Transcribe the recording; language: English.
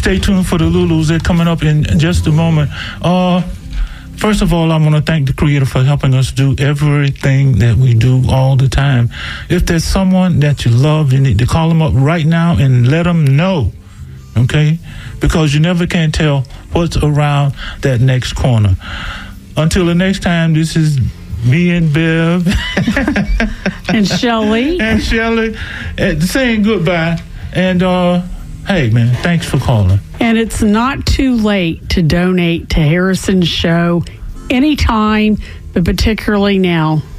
stay tuned for the Lulus. They're coming up in just a moment. First of all, I want to thank the Creator for helping us do everything that we do all the time. If there's someone that you love, you need to call them up right now and let them know, okay? Because you never can tell what's around that next corner. Until the next time, this is me and Bev. And Shelley. Saying goodbye. And, hey, man, thanks for calling. And it's not too late to donate to Harrison's show anytime, but particularly now.